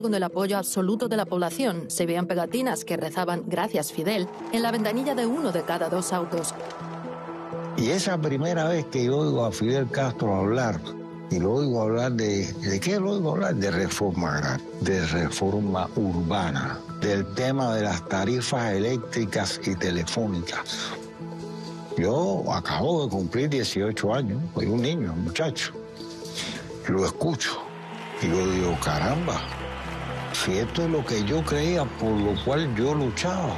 Con el apoyo absoluto de la población, se veían pegatinas que rezaban "Gracias, Fidel" en la ventanilla de uno de cada 2 autos. Y esa primera vez que yo oigo a Fidel Castro hablar, y lo oigo hablar ¿de qué lo oigo hablar? De reforma agraria, de reforma urbana, del tema de las tarifas eléctricas y telefónicas. Yo acabo de cumplir 18 años, soy un niño, un muchacho. Lo escucho y yo digo, caramba, si esto es lo que yo creía, por lo cual yo luchaba.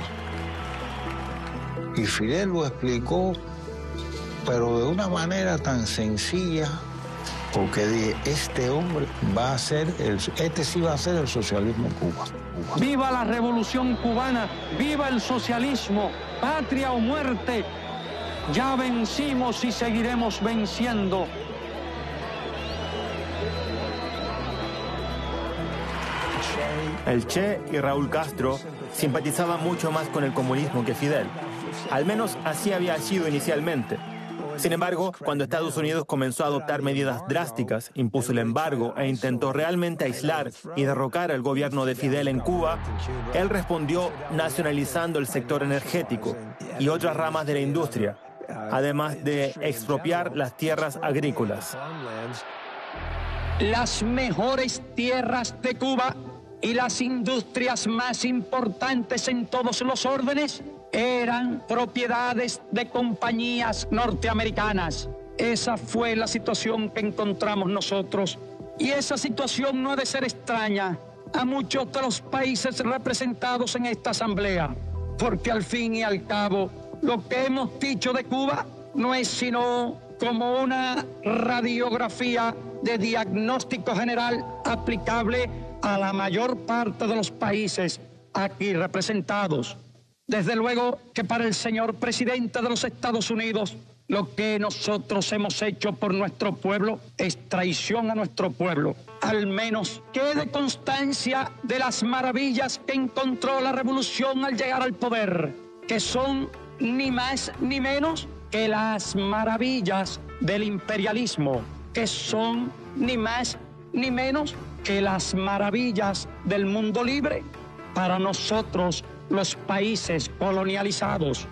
Y Fidel lo explicó, pero de una manera tan sencilla, porque dije, este hombre va a ser, este sí va a ser el socialismo en Cuba. ¡Viva la revolución cubana! ¡Viva el socialismo! ¡Patria o muerte! Ya vencimos y seguiremos venciendo. El Che y Raúl Castro simpatizaban mucho más con el comunismo que Fidel. Al menos así había sido inicialmente. Sin embargo, cuando Estados Unidos comenzó a adoptar medidas drásticas, impuso el embargo e intentó realmente aislar y derrocar al gobierno de Fidel en Cuba, él respondió nacionalizando el sector energético y otras ramas de la industria, además de expropiar las tierras agrícolas. Las mejores tierras de Cuba y las industrias más importantes en todos los órdenes eran propiedades de compañías norteamericanas. Esa fue la situación que encontramos nosotros. Y esa situación no ha de ser extraña a muchos de los países representados en esta asamblea, porque al fin y al cabo, lo que hemos dicho de Cuba no es sino como una radiografía de diagnóstico general aplicable a la mayor parte de los países aquí representados. Desde luego que para el señor presidente de los Estados Unidos, lo que nosotros hemos hecho por nuestro pueblo es traición a nuestro pueblo. Al menos quede constancia de las maravillas que encontró la revolución al llegar al poder, que son ni más ni menos que las maravillas del imperialismo, que son ni más ni menos que las maravillas del mundo libre para nosotros, los países colonializados.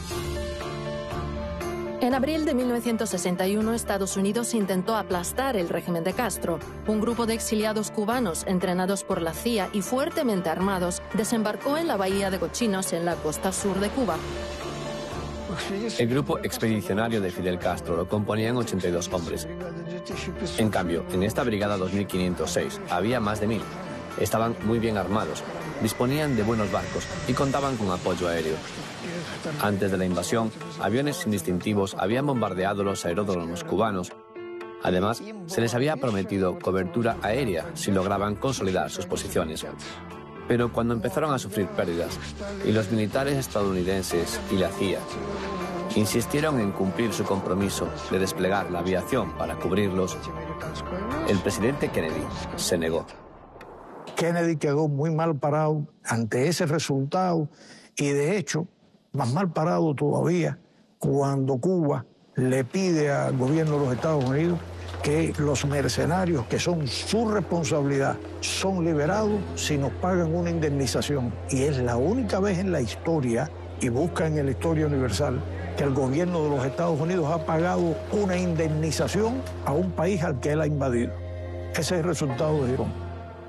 En abril de 1961, Estados Unidos intentó aplastar el régimen de Castro. Un grupo de exiliados cubanos, entrenados por la CIA y fuertemente armados, desembarcó en la bahía de Cochinos, en la costa sur de Cuba. El grupo expedicionario de Fidel Castro lo componían 82 hombres. En cambio, en esta brigada 2506 había más de 1000. Estaban muy bien armados, disponían de buenos barcos y contaban con apoyo aéreo. Antes de la invasión, aviones sin distintivos habían bombardeado los aeródromos cubanos. Además, se les había prometido cobertura aérea si lograban consolidar sus posiciones. Pero cuando empezaron a sufrir pérdidas, y los militares estadounidenses y la CIA insistieron en cumplir su compromiso de desplegar la aviación para cubrirlos, el presidente Kennedy se negó. Kennedy quedó muy mal parado ante ese resultado y, de hecho, más mal parado todavía cuando Cuba le pide al gobierno de los Estados Unidos que los mercenarios, que son su responsabilidad, son liberados si nos pagan una indemnización. Y es la única vez en la historia, y buscan en la historia universal, que el gobierno de los Estados Unidos ha pagado una indemnización a un país al que él ha invadido. Ese es el resultado de Irán.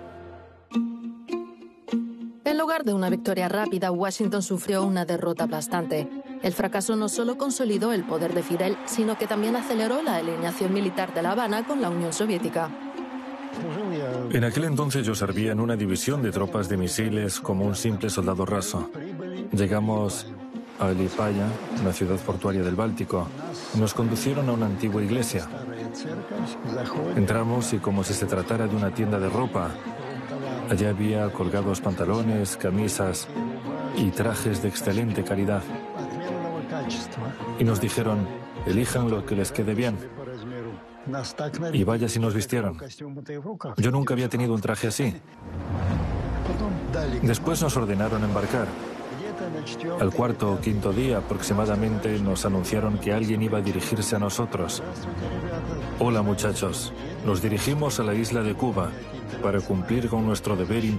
En lugar de una victoria rápida, Washington sufrió una derrota aplastante. El fracaso no solo consolidó el poder de Fidel, sino que también aceleró la alineación militar de La Habana con la Unión Soviética. En aquel entonces yo servía en una división de tropas de misiles como un simple soldado raso. Llegamos a Liepāja, una ciudad portuaria del Báltico. Nos conducieron a una antigua iglesia. Entramos y, como si se tratara de una tienda de ropa, allí había colgados pantalones, camisas y trajes de excelente calidad. Y nos dijeron, elijan lo que les quede bien. Y vaya si nos vistieron. Yo nunca había tenido un traje así. Después nos ordenaron embarcar. Al cuarto o quinto día aproximadamente nos anunciaron que alguien iba a dirigirse a nosotros. Hola muchachos, nos dirigimos a la isla de Cuba para cumplir con nuestro deber